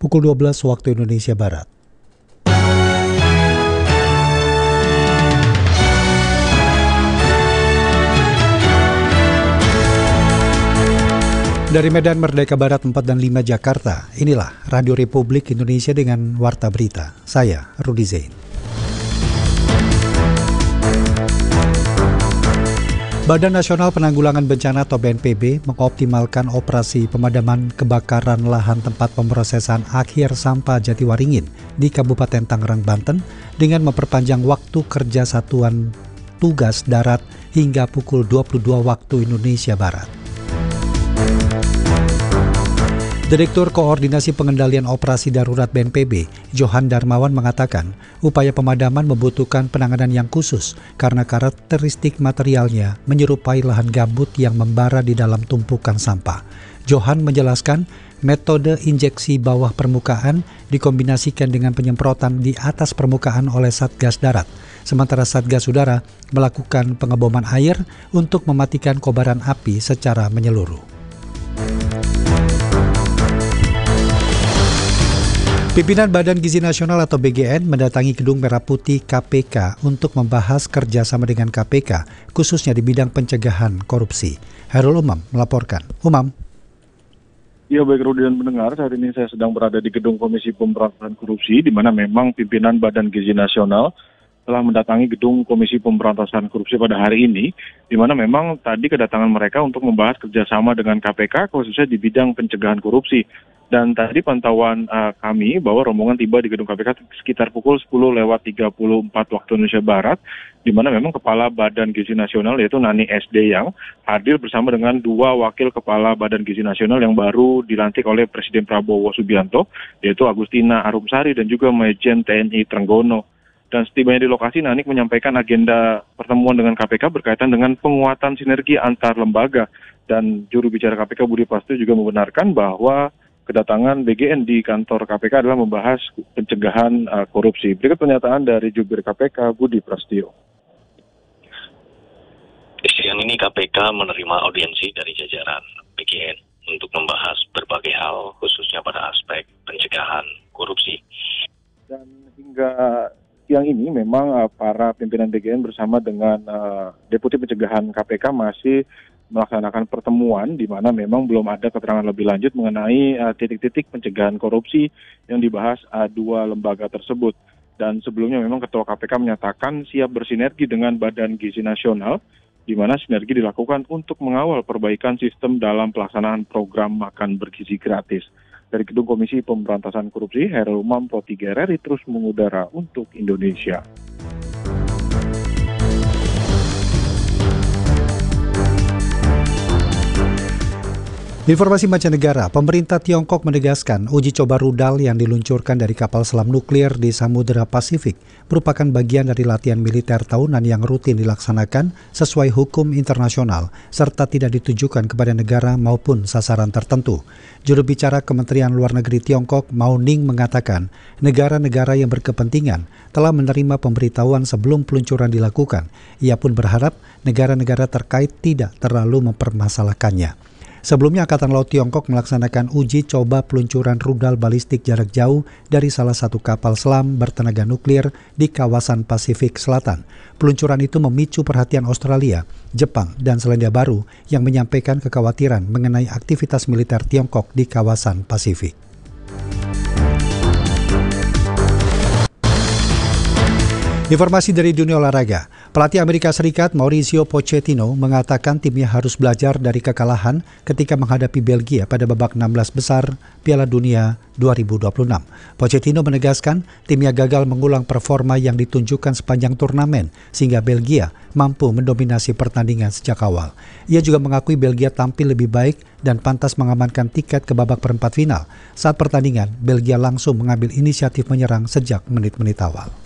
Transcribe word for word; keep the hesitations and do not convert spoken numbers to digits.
pukul dua belas waktu Indonesia Barat. Dari Medan Merdeka Barat empat dan lima Jakarta, inilah Radio Republik Indonesia dengan Warta Berita. Saya, Rudi Zain. Badan Nasional Penanggulangan Bencana atau B N P B mengoptimalkan operasi pemadaman kebakaran lahan tempat pemrosesan akhir sampah Jatiwaringin di Kabupaten Tangerang, Banten dengan memperpanjang waktu kerja satuan tugas darat hingga pukul dua puluh dua waktu Indonesia Barat. Direktur Koordinasi Pengendalian Operasi Darurat B N P B, Johan Darmawan mengatakan, upaya pemadaman membutuhkan penanganan yang khusus karena karakteristik materialnya menyerupai lahan gambut yang membara di dalam tumpukan sampah. Johan menjelaskan, metode injeksi bawah permukaan dikombinasikan dengan penyemprotan di atas permukaan oleh Satgas Darat, sementara Satgas Udara melakukan pengeboman air untuk mematikan kobaran api secara menyeluruh. Pimpinan Badan Gizi Nasional atau B G N mendatangi Gedung Merah Putih K P K untuk membahas kerjasama dengan K P K, khususnya di bidang pencegahan korupsi. Hairul Umam melaporkan. Umam. Ya, baik Rudi dan pendengar, saat ini saya sedang berada di Gedung Komisi Pemberantasan Korupsi, di mana memang pimpinan Badan Gizi Nasional telah mendatangi Gedung Komisi Pemberantasan Korupsi pada hari ini, di mana memang tadi kedatangan mereka untuk membahas kerjasama dengan K P K, khususnya di bidang pencegahan korupsi. Dan tadi pantauan uh, kami bahwa rombongan tiba di Gedung K P K sekitar pukul sepuluh lewat tiga puluh empat waktu Indonesia Barat, di mana memang Kepala Badan Gizi Nasional yaitu Nani S D yang hadir bersama dengan dua wakil Kepala Badan Gizi Nasional yang baru dilantik oleh Presiden Prabowo Subianto, yaitu Agustina Arumsari dan juga Majen T N I Trenggono. Dan setibanya di lokasi, Nanik menyampaikan agenda pertemuan dengan K P K berkaitan dengan penguatan sinergi antar lembaga. Dan juru bicara K P K Budi Prasetyo juga membenarkan bahwa kedatangan B G N di kantor K P K adalah membahas pencegahan uh, korupsi. Berikut pernyataan dari jubir K P K Budi Prasetyo. Siang ini K P K menerima audiensi dari jajaran B G N untuk membahas berbagai hal, khususnya pada aspek pencegahan korupsi. Dan hingga siang ini memang uh, para pimpinan B G N bersama dengan uh, Deputi Pencegahan K P K masih melaksanakan pertemuan di mana memang belum ada keterangan lebih lanjut mengenai uh, titik-titik pencegahan korupsi yang dibahas uh, dua lembaga tersebut. Dan sebelumnya memang Ketua K P K menyatakan siap bersinergi dengan Badan Gizi Nasional, di mana sinergi dilakukan untuk mengawal perbaikan sistem dalam pelaksanaan program makan bergizi gratis. Dari Gedung Komisi Pemberantasan Korupsi, Hairul Umam Pro tiga R R I terus mengudara untuk Indonesia. Informasi mancanegara, pemerintah Tiongkok menegaskan uji coba rudal yang diluncurkan dari kapal selam nuklir di Samudera Pasifik merupakan bagian dari latihan militer tahunan yang rutin dilaksanakan sesuai hukum internasional serta tidak ditujukan kepada negara maupun sasaran tertentu. Juru bicara Kementerian Luar Negeri Tiongkok, Mao Ning, mengatakan negara-negara yang berkepentingan telah menerima pemberitahuan sebelum peluncuran dilakukan. Ia pun berharap negara-negara terkait tidak terlalu mempermasalahkannya. Sebelumnya, Angkatan Laut Tiongkok melaksanakan uji coba peluncuran rudal balistik jarak jauh dari salah satu kapal selam bertenaga nuklir di kawasan Pasifik Selatan. Peluncuran itu memicu perhatian Australia, Jepang, dan Selandia Baru yang menyampaikan kekhawatiran mengenai aktivitas militer Tiongkok di kawasan Pasifik. Informasi dari dunia olahraga, pelatih Amerika Serikat Mauricio Pochettino mengatakan timnya harus belajar dari kekalahan ketika menghadapi Belgia pada babak enam belas besar Piala Dunia dua ribu dua puluh enam. Pochettino menegaskan timnya gagal mengulang performa yang ditunjukkan sepanjang turnamen sehingga Belgia mampu mendominasi pertandingan sejak awal. Ia juga mengakui Belgia tampil lebih baik dan pantas mengamankan tiket ke babak perempat final. Saat pertandingan, Belgia langsung mengambil inisiatif menyerang sejak menit-menit awal.